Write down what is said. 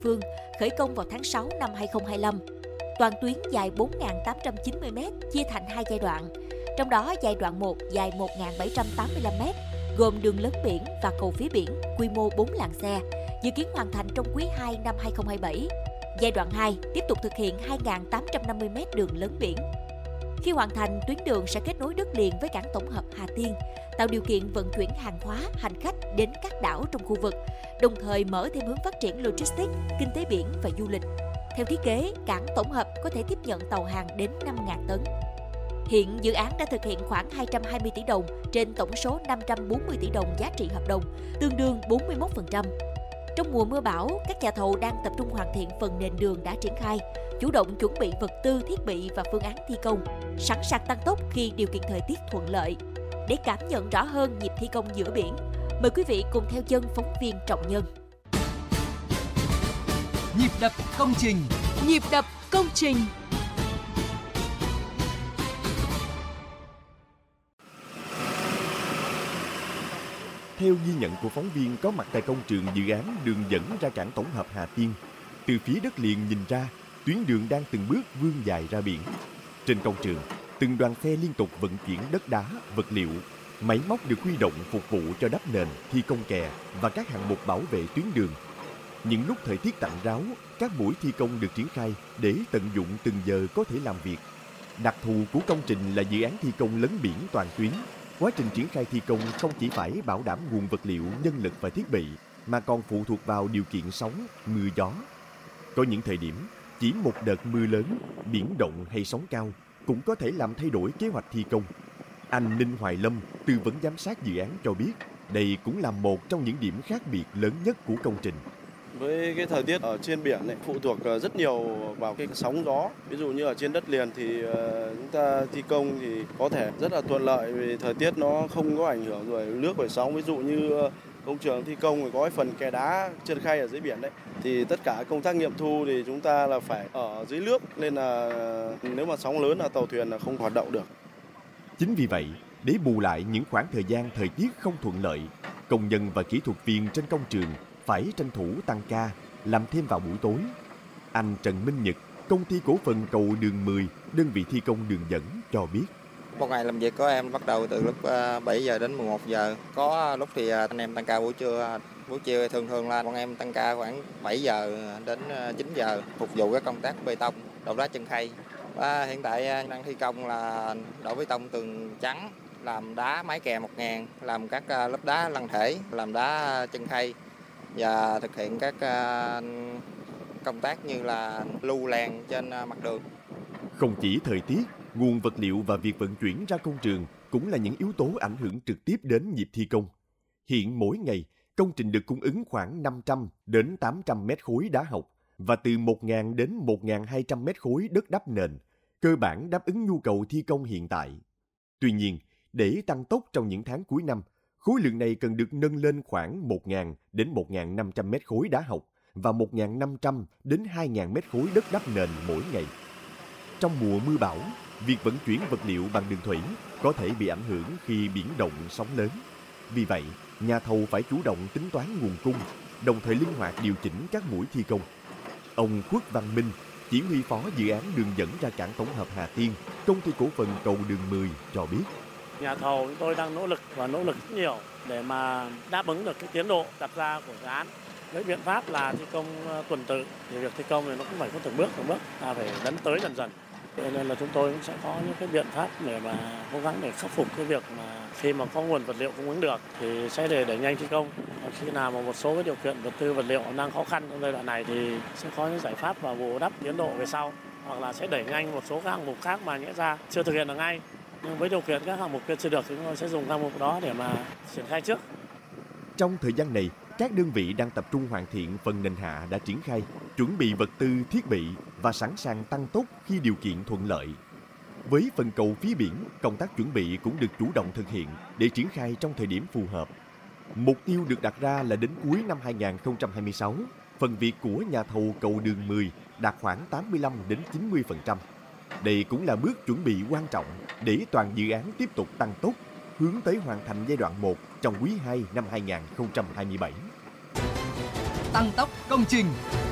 phương khởi công vào tháng 6 năm 2025. Toàn tuyến dài 4.890m chia thành 2 giai đoạn. Trong đó giai đoạn 1 dài 1.785m, gồm đường lớn biển và cầu phía biển, quy mô 4 làn xe, dự kiến hoàn thành trong quý 2 năm 2027. Giai đoạn 2 tiếp tục thực hiện 2.850m đường lớn biển. Khi hoàn thành, tuyến đường sẽ kết nối đất liền với cảng tổng hợp Hà Tiên, tạo điều kiện vận chuyển hàng hóa, hành khách đến các đảo trong khu vực, đồng thời mở thêm hướng phát triển logistics, kinh tế biển và du lịch. Theo thiết kế, cảng tổng hợp có thể tiếp nhận tàu hàng đến 5.000 tấn. Hiện dự án đã thực hiện khoảng 220 tỷ đồng trên tổng số 540 tỷ đồng giá trị hợp đồng, tương đương 41%. Trong mùa mưa bão, các nhà thầu đang tập trung hoàn thiện phần nền đường đã triển khai, chủ động chuẩn bị vật tư, thiết bị và phương án thi công, sẵn sàng tăng tốc khi điều kiện thời tiết thuận lợi. Để cảm nhận rõ hơn nhịp thi công giữa biển, mời quý vị cùng theo chân phóng viên Trọng Nhân. Nhịp đập công trình. Nhịp đập công trình. Theo ghi nhận của phóng viên có mặt tại công trường dự án đường dẫn ra cảng tổng hợp Hà Tiên, từ phía đất liền nhìn ra, tuyến đường đang từng bước vươn dài ra biển. Trên công trường, từng đoàn xe liên tục vận chuyển đất đá, vật liệu, máy móc được huy động phục vụ cho đắp nền, thi công kè và các hạng mục bảo vệ tuyến đường. Những lúc thời tiết tạnh ráo, các buổi thi công được triển khai để tận dụng từng giờ có thể làm việc. Đặc thù của công trình là dự án thi công lấn biển toàn tuyến. Quá trình triển khai thi công không chỉ phải bảo đảm nguồn vật liệu, nhân lực và thiết bị, mà còn phụ thuộc vào điều kiện sóng, mưa gió. Có những thời điểm, chỉ một đợt mưa lớn, biển động hay sóng cao cũng có thể làm thay đổi kế hoạch thi công. Anh Ninh Hoài Lâm, tư vấn giám sát dự án cho biết, đây cũng là một trong những điểm khác biệt lớn nhất của công trình. Với cái thời tiết ở trên biển này phụ thuộc rất nhiều vào cái sóng gió. Ví dụ như ở trên đất liền thì chúng ta thi công thì có thể rất là thuận lợi vì thời tiết nó không có ảnh hưởng rồi nước bởi sóng. Ví dụ như công trường thi công thì có cái phần kè đá trơn khay ở dưới biển đấy, thì tất cả công tác nghiệm thu thì chúng ta là phải ở dưới nước, nên là nếu mà sóng lớn là tàu thuyền là không hoạt động được. Chính vì vậy, để bù lại những khoảng thời gian thời tiết không thuận lợi, công nhân và kỹ thuật viên trên công trường phải tranh thủ tăng ca, làm thêm vào buổi tối. Anh Trần Minh Nhật, công ty cổ phần cầu đường 10, đơn vị thi công đường dẫn cho biết. Một ngày làm việc của em bắt đầu từ lúc 7 giờ đến 11 giờ. Có lúc thì anh em tăng ca buổi trưa. Buổi chiều thường là bọn em tăng ca khoảng 7 giờ đến 9 giờ phục vụ các công tác bê tông, đổ đá chân khay. Và hiện tại đang thi công là đổ bê tông tường trắng, làm đá mái kè 1000, làm các lớp đá lăn thể, làm đá chân khay và thực hiện các công tác như là lưu làn trên mặt đường. Không chỉ thời tiết, nguồn vật liệu và việc vận chuyển ra công trường cũng là những yếu tố ảnh hưởng trực tiếp đến nhịp thi công. Hiện mỗi ngày, công trình được cung ứng khoảng 500 đến 800 mét khối đá học và từ 1.000 đến 1.200 mét khối đất đắp nền, cơ bản đáp ứng nhu cầu thi công hiện tại. Tuy nhiên, để tăng tốc trong những tháng cuối năm, khối lượng này cần được nâng lên khoảng 1.000 đến 1.500 mét khối đá học và 1.500 đến 2.000 mét khối đất đắp nền mỗi ngày. Trong mùa mưa bão, việc vận chuyển vật liệu bằng đường thủy có thể bị ảnh hưởng khi biển động sóng lớn. Vì vậy, nhà thầu phải chủ động tính toán nguồn cung, đồng thời linh hoạt điều chỉnh các mũi thi công. Ông Khuất Văn Minh, chỉ huy phó dự án đường dẫn ra cảng tổng hợp Hà Tiên, công ty cổ phần cầu đường 10 cho biết. Nhà thầu chúng tôi đang nỗ lực rất nhiều để mà đáp ứng được cái tiến độ đặt ra của dự án. Với biện pháp là thi công tuần tự thì việc thi công này nó cũng phải có từng bước ta phải lấn tới dần dần. Cho nên là chúng tôi cũng sẽ có những cái biện pháp để mà cố gắng để khắc phục cái việc mà khi mà có nguồn vật liệu cung ứng được thì sẽ để đẩy nhanh thi công. Còn khi nào mà một số cái điều kiện vật tư vật liệu đang khó khăn trong giai đoạn này thì sẽ có những giải pháp và bù đắp tiến độ về sau, hoặc là sẽ đẩy nhanh một số các hạng mục khác mà nhẽ ra chưa thực hiện được ngay. Nhưng với điều kiện các hạng mục kia chưa được thì chúng tôi sẽ dùng hạng mục đó để mà triển khai trước. Trong thời gian này, các đơn vị đang tập trung hoàn thiện phần nền hạ đã triển khai, chuẩn bị vật tư, thiết bị và sẵn sàng tăng tốc khi điều kiện thuận lợi. Với phần cầu phía biển, công tác chuẩn bị cũng được chủ động thực hiện để triển khai trong thời điểm phù hợp. Mục tiêu được đặt ra là đến cuối năm 2026, phần việc của nhà thầu cầu đường 10 đạt khoảng 85 đến 90%. Đây cũng là bước chuẩn bị quan trọng để toàn dự án tiếp tục tăng tốc, hướng tới hoàn thành giai đoạn 1 trong quý 2 năm 2027. Tăng tốc công trình.